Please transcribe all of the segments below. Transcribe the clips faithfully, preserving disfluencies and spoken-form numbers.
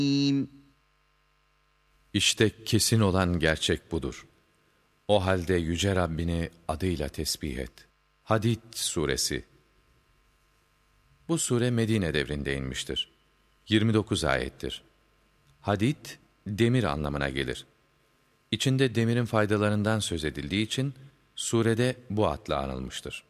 İşte kesin olan gerçek budur. O halde Yüce Rabbini adıyla tesbih et. Hadid Suresi. Bu sure Medine devrinde inmiştir. yirmi dokuz ayettir. Hadid, demir anlamına gelir. İçinde demirin faydalarından söz edildiği için surede bu adla anılmıştır.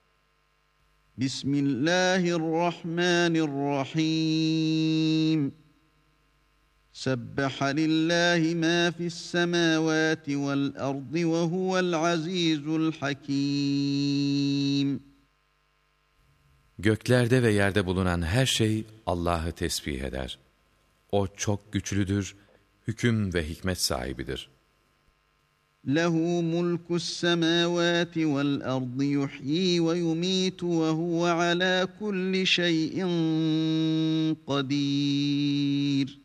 Bismillahirrahmanirrahim. Sebbaha lillahi ma fis semavati vel ardı ve huvel azizul hakim. Göklerde ve yerde bulunan her şey Allah'ı tesbih eder. O çok güçlüdür, hüküm ve hikmet sahibidir. Lehu mulkus semavati vel ardı yuhyi ve yumitu ve huve ala kulli şeyin kadir.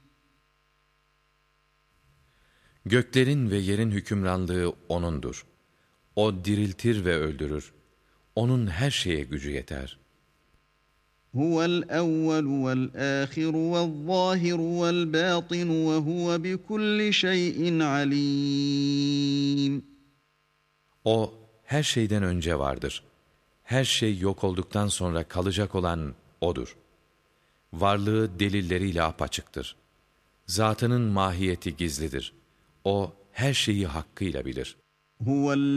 Göklerin ve yerin hükümranlığı O'nundur. O diriltir ve öldürür. O'nun her şeye gücü yeter. Huvel evvelu vel âhiru vel zâhiru vel bâtinu ve huve bi kulli şeyin alim. O her şeyden önce vardır. Her şey yok olduktan sonra kalacak olan O'dur. Varlığı delilleriyle apaçıktır. Zatının mahiyeti gizlidir. O her şeyi hakkıyla bilir. Huvel